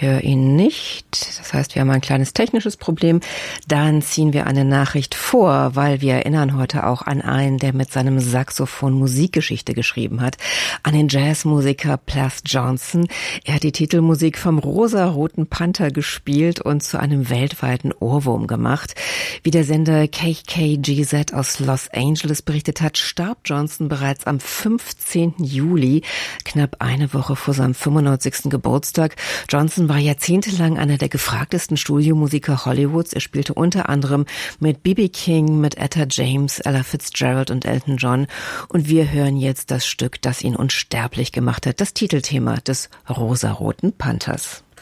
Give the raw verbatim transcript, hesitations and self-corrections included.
höre ihn nicht. Das heißt, wir haben ein kleines technisches Problem. Dann ziehen wir eine Nachricht vor, weil wir erinnern heute auch an einen, der mit seinem Saxophon Musikgeschichte geschrieben hat, an den Jazzmusiker Plas Johnson. Er hat die Titelmusik vom Rosa-Roten Panther gespielt und zu einem weltweiten Ohrwurm gemacht. Wie der Sender K K G Z aus Los Angeles berichtet hat, starb Johnson bereits am fünfzehnten Juli, knapp eine Woche vor seinem fünfundneunzigsten Geburtstag. Johnson war jahrzehntelang einer der gefragtesten Studiomusiker Hollywoods. Er spielte unter anderem mit B B King, mit Etta James, Ella Fitzgerald und Elton John. Und wir hören jetzt das Stück, das ihn unsterblich gemacht hat, das Titelthema des Rosa-Roten Panthers.